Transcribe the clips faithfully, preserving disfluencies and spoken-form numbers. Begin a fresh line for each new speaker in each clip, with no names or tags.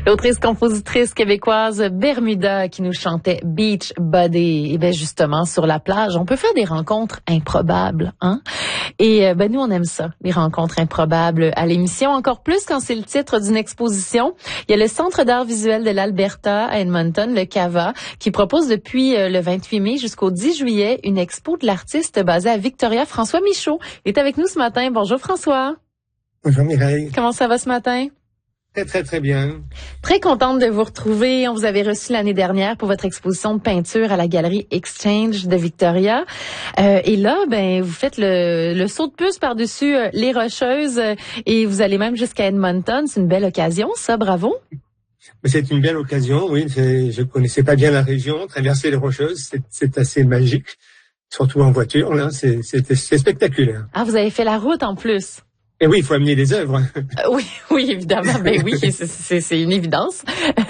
L'autrice-compositrice québécoise Bermuda qui nous chantait Beach Body. Et bien justement, sur la plage, on peut faire des rencontres improbables, hein? Et ben nous, on aime ça, les rencontres improbables à l'émission, encore plus quand c'est le titre d'une exposition. Il y a le Centre d'art visuel de l'Alberta à Edmonton, le CAVA, qui propose depuis le vingt-huit mai jusqu'au dix juillet une expo de l'artiste basée à Victoria. François Michaud est avec nous ce matin. Bonjour François.
Bonjour Mireille.
Comment ça va ce matin?
Très, très, très bien.
Très contente de vous retrouver. On vous avait reçu l'année dernière pour votre exposition de peinture à la galerie Exchange de Victoria. Euh, et là, ben, vous faites le, le saut de puce par-dessus euh, les Rocheuses euh, et vous allez même jusqu'à Edmonton. C'est une belle occasion, ça, bravo.
C'est une belle occasion, oui. Je connaissais pas bien la région. Traverser les Rocheuses, c'est, c'est assez magique. Surtout en voiture, là, c'est, c'est, c'est spectaculaire.
Ah, vous avez fait la route en plus.
Et oui, il faut amener des œuvres.
Euh, oui, oui, évidemment. Ben oui, c'est, c'est, c'est une évidence.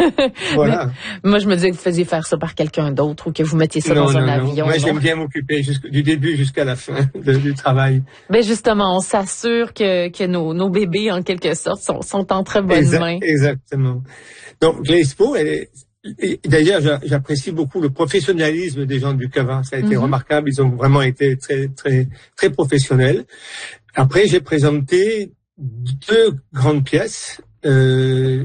Voilà.
Mais moi, je me disais que vous faisiez faire ça par quelqu'un d'autre ou que vous mettiez ça
non,
dans
non,
un
non.
avion.
Moi,
non?
j'aime bien m'occuper du début jusqu'à la fin de, du travail.
Ben justement, on s'assure que, que nos, nos bébés, en quelque sorte, sont, sont en très bonnes
exact,
mains.
Exactement. Donc, l'expo, elle est... Et d'ailleurs, j'apprécie beaucoup le professionnalisme des gens du CAVA. Ça a été mm-hmm. remarquable. Ils ont vraiment été très, très, très professionnels. Après, j'ai présenté deux grandes pièces. Euh,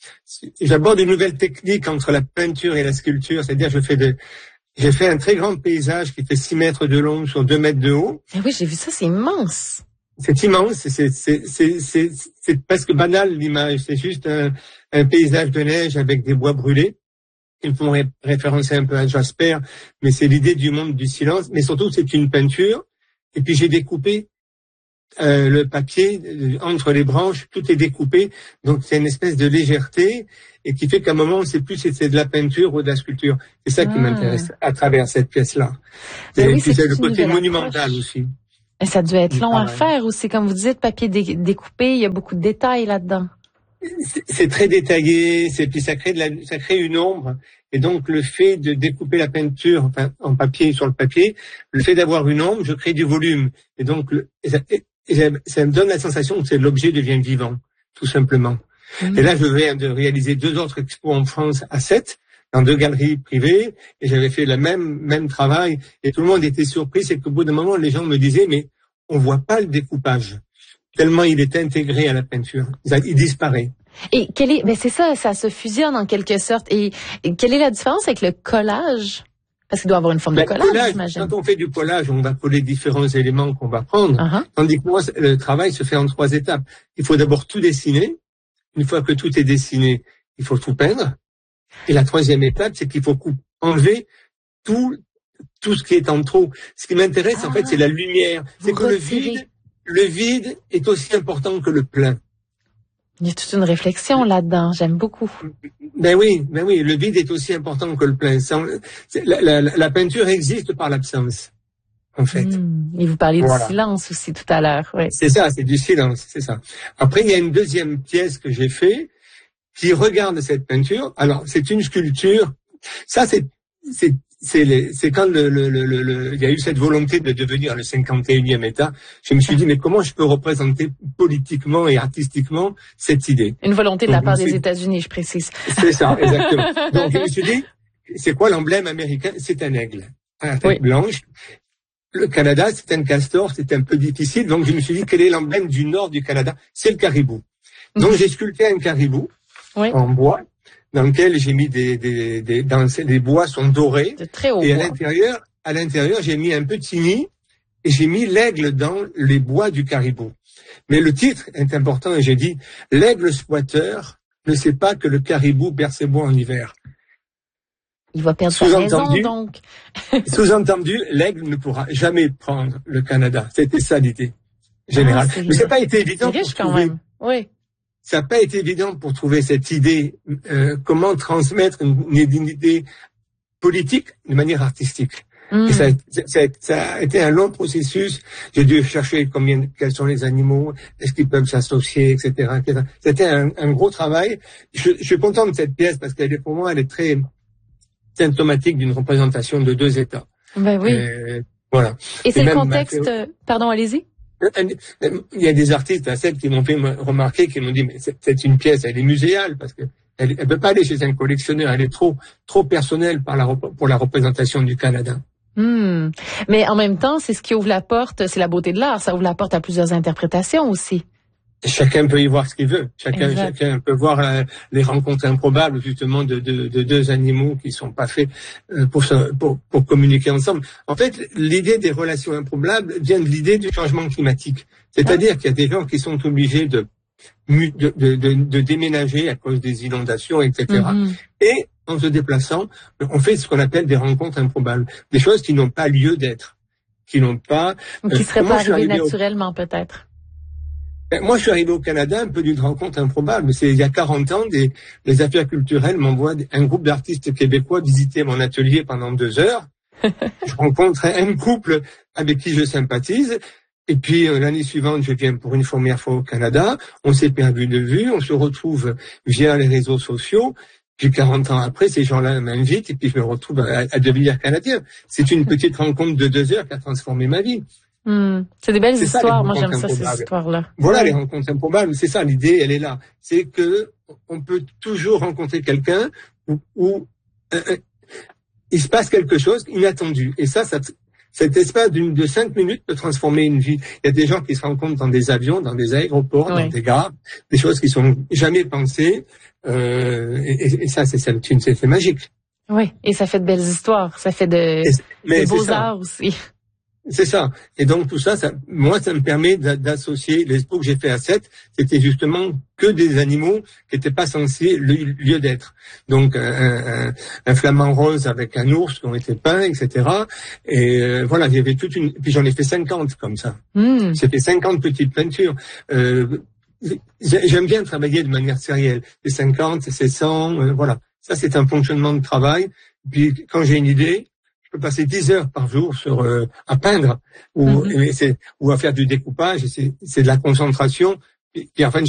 j'aborde une nouvelle technique entre la peinture et la sculpture. C'est-à-dire, je fais de, j'ai fait un très grand paysage qui fait six mètres de long sur deux mètres de haut.
Et oui, j'ai vu ça. C'est immense.
C'est immense. C'est, c'est, c'est, c'est, c'est, c'est presque banal, l'image. C'est juste un, un paysage de neige avec des bois brûlés. Ils font ré- référencer un peu à Jasper, mais c'est l'idée du monde du silence. Mais surtout, c'est une peinture. Et puis, j'ai découpé euh, le papier euh, entre les branches. Tout est découpé. Donc, c'est une espèce de légèreté et qui fait qu'à un moment, on ne sait plus si c'est de la peinture ou de la sculpture. C'est ça ah. qui m'intéresse à travers cette pièce-là. Et oui, puis, c'est, c'est le côté monumental approche. Aussi.
Et ça doit être long ah, à ouais. faire aussi. Comme vous dites, papier dé- découpé, il y a beaucoup de détails là-dedans.
C'est, c'est très détaillé, c'est, puis ça crée, de la, ça crée une ombre. Et donc, le fait de découper la peinture enfin, en papier, sur le papier, le fait d'avoir une ombre, je crée du volume. Et donc, le, et ça, et ça, ça me donne la sensation que c'est, l'objet devient vivant, tout simplement. Mmh. Et là, je viens de réaliser deux autres expos en France à Sète, dans deux galeries privées, et j'avais fait le même, même travail. Et tout le monde était surpris, c'est qu'au bout d'un moment, les gens me disaient, mais on voit pas le découpage. Tellement il est intégré à la peinture. Il disparaît.
Et quelle est, ben c'est ça, ça se fusionne en quelque sorte. Et, et quelle est la différence avec le collage? Parce qu'il doit avoir une forme ben, de collage, collage, j'imagine.
Quand on fait du collage, on va coller différents éléments qu'on va prendre. Uh-huh. Tandis que moi, le travail se fait en trois étapes. Il faut d'abord tout dessiner. Une fois que tout est dessiné, il faut tout peindre. Et la troisième étape, c'est qu'il faut enlever tout, tout ce qui est en trop. Ce qui m'intéresse, ah, en fait, c'est la lumière. C'est que retirez. le vide, Le vide est aussi important que le plein.
Il y a toute une réflexion là-dedans. J'aime beaucoup.
Ben oui, ben oui. Le vide est aussi important que le plein. La, la, la peinture existe par l'absence, en fait.
Mmh. Et vous parliez voilà. du silence aussi tout à l'heure. Oui.
C'est ça, c'est du silence, c'est ça. Après, il y a une deuxième pièce que j'ai fait qui regarde cette peinture. Alors, c'est une sculpture. Ça, c'est, c'est C'est, les, c'est quand le, le, le, le, il y a eu cette volonté de devenir le cinquante et unième État, je me suis dit, mais comment je peux représenter politiquement et artistiquement cette idée?
Une volonté de Donc, la part des États-Unis, je précise.
C'est ça, exactement. Donc, je me suis dit, c'est quoi l'emblème américain? C'est un aigle, à la tête oui. blanche. Le Canada, c'est un castor, c'est un peu difficile. Donc, je me suis dit, quel est l'emblème du nord du Canada? C'est le caribou. Donc, j'ai sculpté un caribou oui. en bois, dans lequel j'ai mis des, des, des, dans les bois sont dorés.
De très haut
et à
bois.
l'intérieur, à l'intérieur, j'ai mis un petit nid et j'ai mis l'aigle dans les bois du caribou. Mais le titre est important et j'ai dit, l'aigle squatter ne sait pas que le caribou perd ses bois en hiver.
Il va perdre sa raison, donc.
Sous-entendu, l'aigle ne pourra jamais prendre le Canada. C'était ça l'idée générale. Ah, c'est Mais c'est pas été évident.
C'est riche
pour
quand
trouver.
même. Oui.
Ça n'a pas été évident pour trouver cette idée, euh, comment transmettre une, une idée politique de manière artistique. Mmh. Et ça, ça, ça a été un long processus. J'ai dû chercher combien, quels sont les animaux, est-ce qu'ils peuvent s'associer, et cetera, et cetera. C'était un, un gros travail. Je, je suis content de cette pièce parce qu'elle est, pour moi, elle est très symptomatique d'une représentation de deux États.
Ben oui.
Euh, voilà.
Et c'est Et le contexte, ma... pardon, allez-y.
Il y a des artistes à Sète qui m'ont fait remarquer, qui m'ont dit, mais c'est, c'est une pièce, elle est muséale, parce que Elle, elle peut pas aller chez un collectionneur. Elle est trop, trop personnelle par la, pour la représentation du Canada.
Hmm. Mais en même temps, c'est ce qui ouvre la porte, c'est la beauté de l'art, ça ouvre la porte à plusieurs interprétations aussi.
Chacun peut y voir ce qu'il veut. Chacun, chacun peut voir euh, les rencontres improbables justement de, de, de deux animaux qui sont pas faits euh, pour, pour, pour communiquer ensemble. En fait, l'idée des relations improbables vient de l'idée du changement climatique. C'est-à-dire qu'il y a des gens qui sont obligés de de, de, de, de déménager à cause des inondations, et cetera. Mm-hmm. Et en se déplaçant, on fait ce qu'on appelle des rencontres improbables, des choses qui n'ont pas lieu d'être, qui n'ont pas,
ou qui seraient euh, pas arrivées naturellement au... peut-être.
Ben, moi, je suis arrivé au Canada un peu d'une rencontre improbable. C'est il y a quarante ans, des, les affaires culturelles m'envoient un groupe d'artistes québécois visiter mon atelier pendant deux heures. Je rencontre un couple avec qui je sympathise. Et puis euh, l'année suivante, je viens pour une première fois au Canada. On s'est perdu de vue. On se retrouve via les réseaux sociaux. Puis quarante ans après, ces gens-là m'invitent et puis je me retrouve à, à devenir Canadien. C'est une petite rencontre de deux heures qui a transformé ma vie.
Mmh. C'est des belles c'est histoires. Ça, Moi, j'aime ça, ces histoires-là.
Voilà, les rencontres improbables. C'est ça, l'idée, elle est là. C'est que on peut toujours rencontrer quelqu'un où, où euh, il se passe quelque chose inattendu. Et ça, ça cet espace d'une, de cinq minutes peut transformer une vie. Il y a des gens qui se rencontrent dans des avions, dans des aéroports, oui. dans des gares, des choses qui sont jamais pensées. Euh, et, et ça, c'est, c'est, c'est, c'est magique.
Oui, et ça fait de belles histoires. Ça fait de, de beaux-arts aussi.
C'est ça. Et donc tout ça, ça, moi, ça me permet d'associer l'expo que j'ai fait à Sète. C'était justement que des animaux qui n'étaient pas censés le lieu d'être. Donc un, un, un flamant rose avec un ours qui ont été peints, et cetera. Et euh, voilà, il y avait toute une. Puis j'en ai fait cinquante comme ça. Mm. J'ai fait cinquante petites peintures. Euh, j'aime bien travailler de manière sérielle. C'est cinquante, c'est cent, euh, voilà. Ça, c'est un fonctionnement de travail. Puis quand j'ai une idée, je peux passer dix heures par jour sur euh, à peindre ou, mm-hmm. et c'est, ou à faire du découpage. C'est, c'est de la concentration. Et, et enfin,